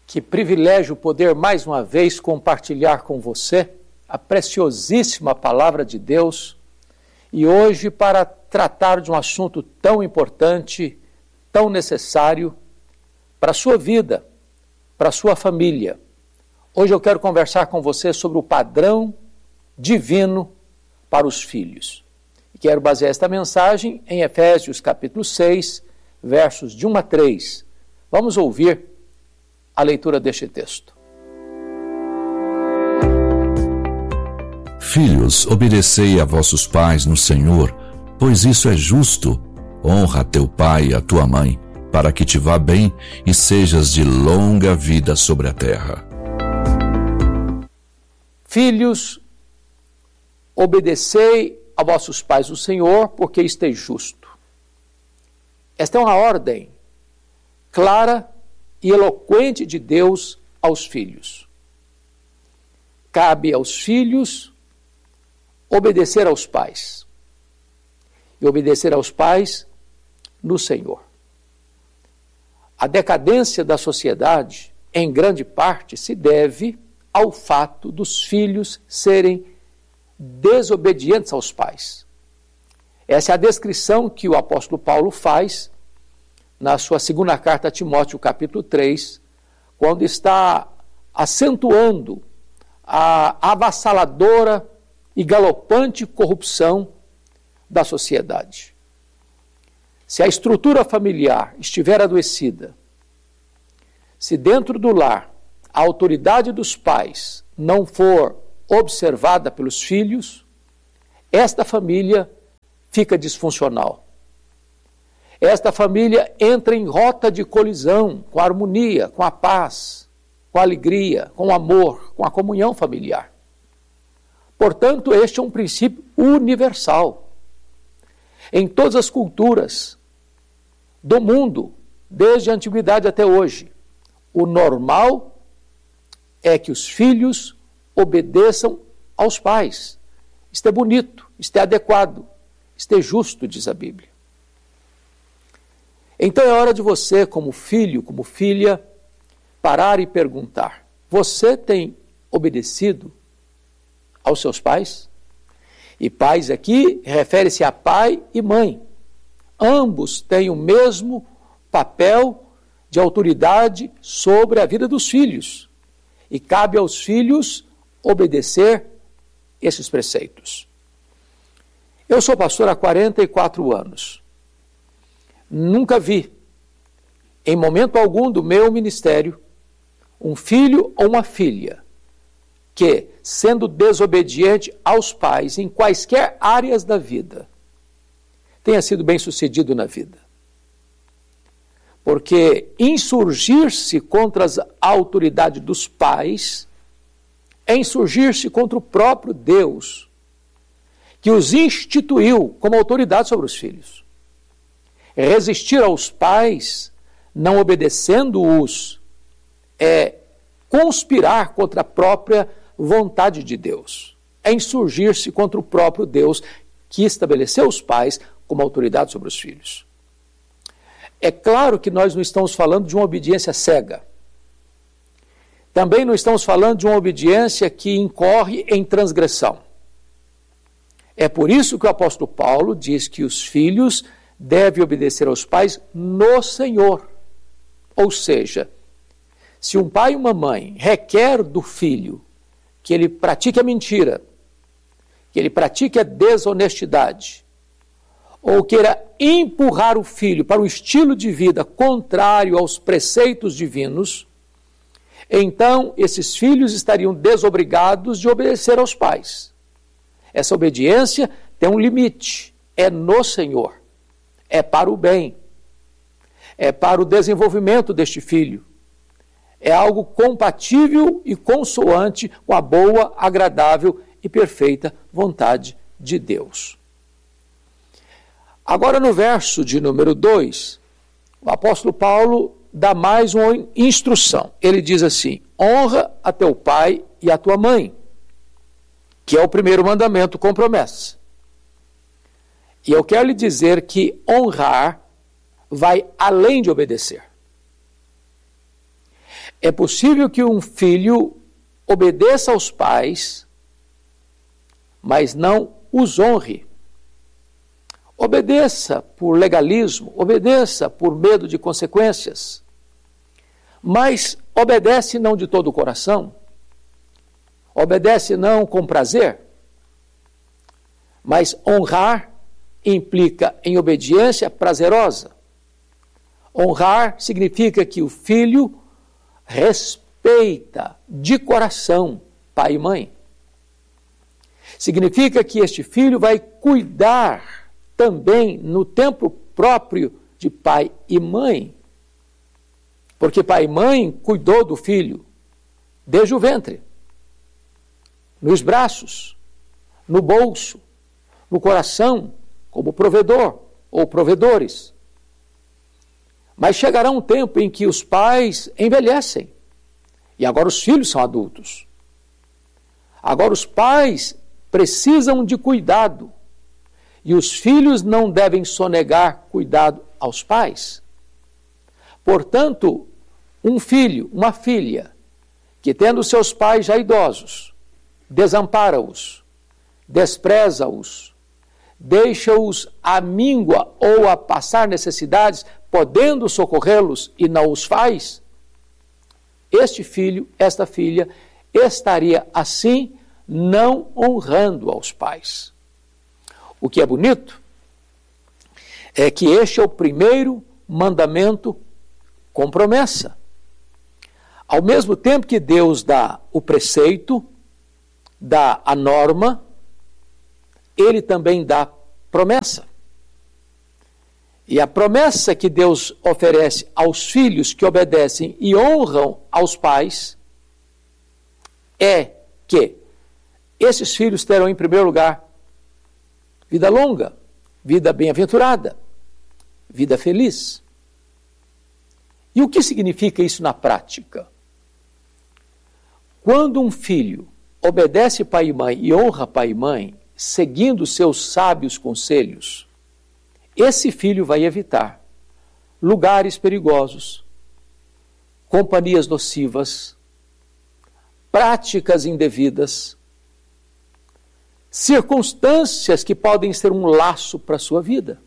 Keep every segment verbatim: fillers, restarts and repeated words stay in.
Que privilégio poder mais uma vez compartilhar com você a preciosíssima palavra de Deus e hoje para tratar de um assunto tão importante, tão necessário para a sua vida, para a sua família. Hoje eu quero conversar com você sobre o padrão divino para os filhos. E quero basear esta mensagem em Efésios capítulo seis, versos de um a três. Vamos ouvir a leitura deste texto. Filhos, obedecei a vossos pais no Senhor, pois isso é justo. Honra teu pai e a tua mãe, para que te vá bem e sejas de longa vida sobre a terra. Filhos, obedecei a vossos pais no Senhor, porque isto é justo. Esta é uma ordem clara e eloquente de Deus aos filhos. Cabe aos filhos obedecer aos pais. E obedecer aos pais no Senhor. A decadência da sociedade, em grande parte, se deve ao fato dos filhos serem desobedientes aos pais. Essa é a descrição que o apóstolo Paulo faz na sua segunda carta a Timóteo, capítulo três, quando está acentuando a avassaladora e galopante corrupção da sociedade. Se a estrutura familiar estiver adoecida, se dentro do lar a autoridade dos pais não for observada pelos filhos, esta família fica disfuncional. Esta família entra em rota de colisão com a harmonia, com a paz, com a alegria, com o amor, com a comunhão familiar. Portanto, este é um princípio universal. Em todas as culturas do mundo, desde a antiguidade até hoje, o normal é que os filhos obedeçam aos pais. Isto é bonito, isto é adequado, isto é justo, diz a Bíblia. Então é hora de você, como filho, como filha, parar e perguntar: você tem obedecido aos seus pais? E pais aqui refere-se a pai e mãe. Ambos têm o mesmo papel de autoridade sobre a vida dos filhos. E cabe aos filhos obedecer esses preceitos. Eu sou pastor há quarenta e quatro anos. Nunca vi, em momento algum do meu ministério, um filho ou uma filha que, sendo desobediente aos pais em quaisquer áreas da vida, tenha sido bem-sucedido na vida. Porque insurgir-se contra a autoridade dos pais é insurgir-se contra o próprio Deus, que os instituiu como autoridade sobre os filhos. Resistir aos pais, não obedecendo-os, é conspirar contra a própria vontade de Deus. É insurgir-se contra o próprio Deus que estabeleceu os pais como autoridade sobre os filhos. É claro que nós não estamos falando de uma obediência cega. Também não estamos falando de uma obediência que incorre em transgressão. É por isso que o apóstolo Paulo diz que os filhos devem obedecer aos pais no Senhor. Ou seja, se um pai e uma mãe requer do filho que ele pratique a mentira, que ele pratique a desonestidade, ou queira empurrar o filho para um estilo de vida contrário aos preceitos divinos, então esses filhos estariam desobrigados de obedecer aos pais. Essa obediência tem um limite, é no Senhor, é para o bem, é para o desenvolvimento deste filho, é algo compatível e consoante com a boa, agradável e perfeita vontade de Deus. Agora, no verso de número dois, o apóstolo Paulo dá mais uma instrução. Ele diz assim: honra a teu pai e a tua mãe, que é o primeiro mandamento com promessa. E eu quero lhe dizer que honrar vai além de obedecer. É possível que um filho obedeça aos pais, mas não os honre. Obedeça por legalismo, obedeça por medo de consequências, mas obedece não de todo o coração, obedece não com prazer, mas honrar implica em obediência prazerosa. Honrar significa que o filho respeita de coração pai e mãe. Significa que este filho vai cuidar também no tempo próprio de pai e mãe. Porque pai e mãe cuidou do filho desde o ventre, nos braços, no bolso, no coração, como provedor ou provedores. Mas chegará um tempo em que os pais envelhecem e agora os filhos são adultos. Agora os pais precisam de cuidado e os filhos não devem sonegar cuidado aos pais. Portanto, um filho, uma filha, que tendo seus pais já idosos, desampara-os, despreza-os, deixa-os à míngua ou a passar necessidades, podendo socorrê-los e não os faz, este filho, esta filha, estaria assim não honrando aos pais. O que é bonito é que este é o primeiro mandamento com promessa. Ao mesmo tempo que Deus dá o preceito, dá a norma, ele também dá promessa. E a promessa que Deus oferece aos filhos que obedecem e honram aos pais é que esses filhos terão, em primeiro lugar, vida longa, vida bem-aventurada, vida feliz. E o que significa isso na prática? Quando um filho obedece pai e mãe e honra pai e mãe, seguindo seus sábios conselhos, esse filho vai evitar lugares perigosos, companhias nocivas, práticas indevidas, circunstâncias que podem ser um laço para a sua vida.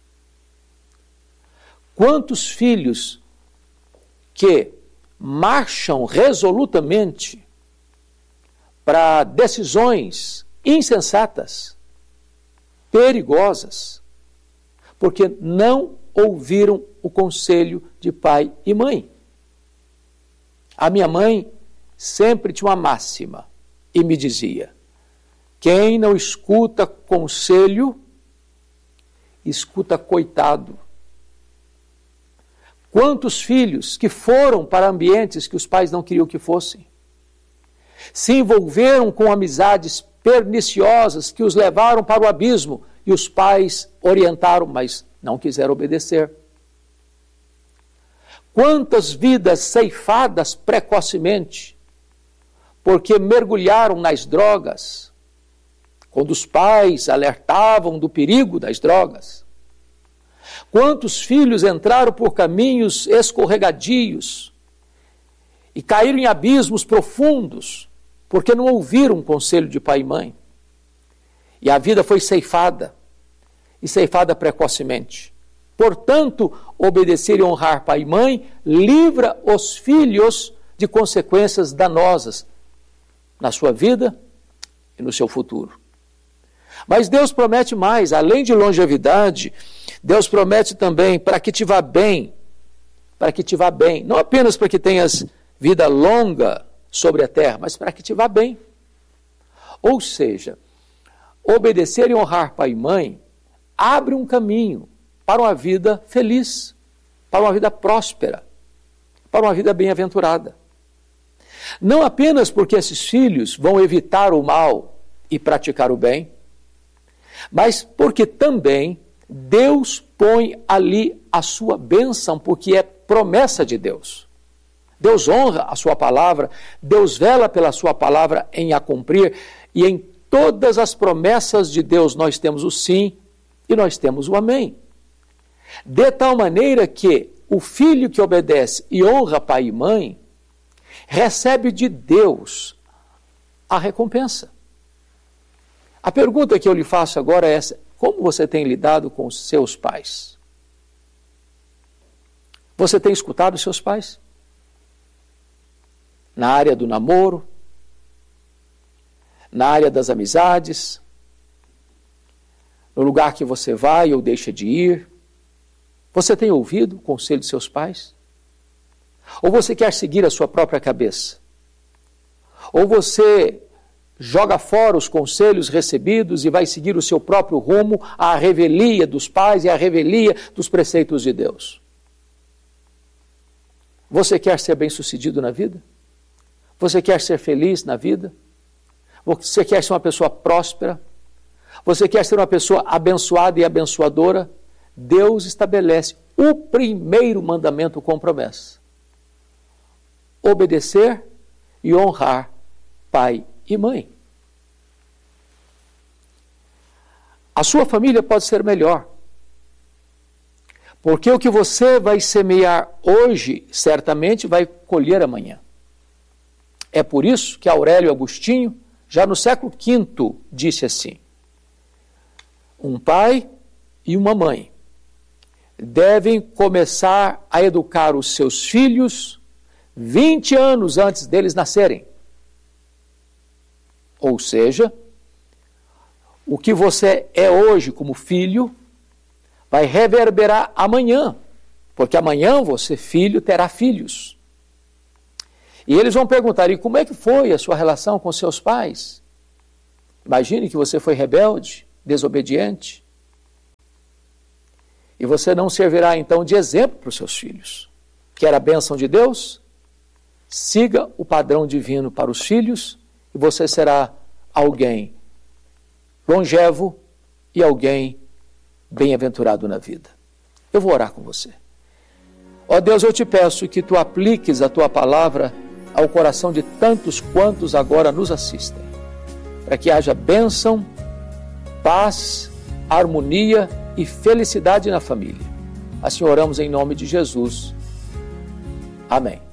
Quantos filhos que marcham resolutamente para decisões insensatas, perigosas, porque não ouviram o conselho de pai e mãe. A minha mãe sempre tinha uma máxima e me dizia: quem não escuta conselho, escuta coitado. Quantos filhos que foram para ambientes que os pais não queriam que fossem, se envolveram com amizades perniciosas que os levaram para o abismo e os pais orientaram, mas não quiseram obedecer. Quantas vidas ceifadas precocemente, porque mergulharam nas drogas, quando os pais alertavam do perigo das drogas. Quantos filhos entraram por caminhos escorregadios e caíram em abismos profundos, porque não ouviram o conselho de pai e mãe. E a vida foi ceifada, e ceifada precocemente. Portanto, obedecer e honrar pai e mãe livra os filhos de consequências danosas na sua vida e no seu futuro. Mas Deus promete mais, além de longevidade, Deus promete também para que te vá bem, para que te vá bem, não apenas para que tenhas vida longa sobre a terra, mas para que te vá bem. Ou seja, obedecer e honrar pai e mãe abre um caminho para uma vida feliz, para uma vida próspera, para uma vida bem-aventurada. Não apenas porque esses filhos vão evitar o mal e praticar o bem, mas porque também Deus põe ali a sua bênção, porque é promessa de Deus. Deus honra a sua palavra, Deus vela pela sua palavra em a cumprir, e em todas as promessas de Deus nós temos o sim e nós temos o amém. De tal maneira que o filho que obedece e honra pai e mãe recebe de Deus a recompensa. A pergunta que eu lhe faço agora é essa: como você tem lidado com os seus pais? Você tem escutado os seus pais? Na área do namoro, na área das amizades, no lugar que você vai ou deixa de ir. Você tem ouvido o conselho de seus pais? Ou você quer seguir a sua própria cabeça? Ou você joga fora os conselhos recebidos e vai seguir o seu próprio rumo à revelia dos pais e à revelia dos preceitos de Deus? Você quer ser bem-sucedido na vida? Você quer ser feliz na vida? Você quer ser uma pessoa próspera? Você quer ser uma pessoa abençoada e abençoadora? Deus estabelece o primeiro mandamento com promessa: obedecer e honrar pai e mãe. A sua família pode ser melhor, porque o que você vai semear hoje, certamente vai colher amanhã. É por isso que Aurélio Agostinho, já no século quinto, disse assim: um pai e uma mãe devem começar a educar os seus filhos vinte anos antes deles nascerem. Ou seja, o que você é hoje como filho vai reverberar amanhã, porque amanhã você, filho, terá filhos. E eles vão perguntar: e como é que foi a sua relação com seus pais? Imagine que você foi rebelde, desobediente. E você não servirá então de exemplo para os seus filhos. Quer a bênção de Deus? Siga o padrão divino para os filhos e você será alguém longevo e alguém bem-aventurado na vida. Eu vou orar com você. Ó Deus, eu te peço que tu apliques a tua palavra ao coração de tantos quantos agora nos assistem, para que haja bênção, paz, harmonia e felicidade na família. Assim oramos em nome de Jesus. Amém.